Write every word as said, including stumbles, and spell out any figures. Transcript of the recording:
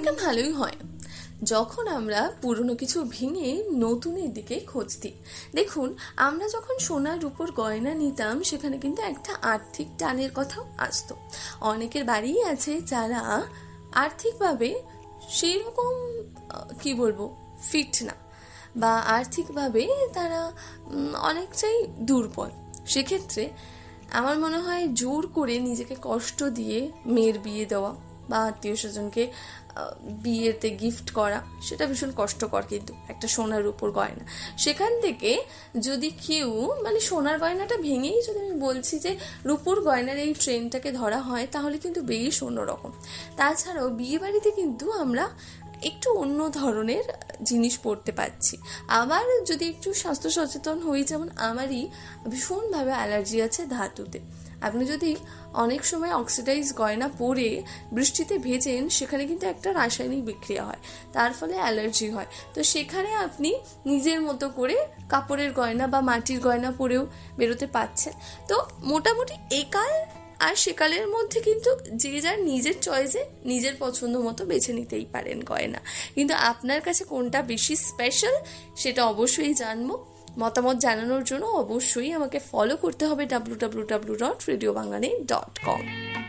এটা ভালোই হয় যখন আমরা পুরনো কিছু ভেঙে নতুনের দিকে খোঁজ দিই। দেখুন, আমরা যখন সোনার রূপোর গয়না নিতাম সেখানে কিন্তু একটা আর্থিক টানের কথাও আসতো। অনেকের বাড়িই আছে যারা আর্থিকভাবে সেই রকম কি বলবো ফিট না, বা আর্থিকভাবে তারা অনেকটাই দুর্বল। সেক্ষেত্রে আমার মনে হয় জোর করে নিজেকে কষ্ট দিয়ে মেয়ের বিয়ে দেওয়া বা আত্মীয় স্বজনকে বিয়েতে গিফট করা সেটা ভীষণ কষ্টকর। কিন্তু একটা সোনার রূপোর গয়না, সেখান থেকে যদি কেউ মানে সোনার গয়নাটা ভেঙেই যদি আমি বলছি যে রূপোর গয়নার এই ট্রেনটাকে ধরা হয় তাহলে কিন্তু বেশ অন্যরকম। তাছাড়াও বিয়ে বাড়িতে কিন্তু আমরা একটু অন্য ধরনের জিনিস পড়তে পারছি। আবার যদি একটু স্বাস্থ্য সচেতন হই, যেমন আমারই ভীষণভাবে অ্যালার্জি আছে ধাতুতে। আপনি যদি অনেক সময় অক্সিডাইজ গয়না পরে বৃষ্টিতে ভেজেন সেখানে কিন্তু একটা রাসায়নিক বিক্রিয়া হয়, তার ফলে অ্যালার্জি হয়। তো সেখানে আপনি নিজের মতো করে কাপড়ের গয়না বা মাটির গয়না পরেও বেরোতে পারছেন। তো মোটামুটি একাল আর সেকালের মধ্যে কিন্তু যে যার নিজের চয়েসে নিজের পছন্দ মতো বেছে নিতেই পারেন গয়না। কিন্তু আপনার কাছে কোনটা বেশি স্পেশাল সেটা অবশ্যই জানবো। মতামত জানানোর জন্য অবশ্যই আমাকে ফলো করতে হবে W W W dot radio বাংলানি dot com.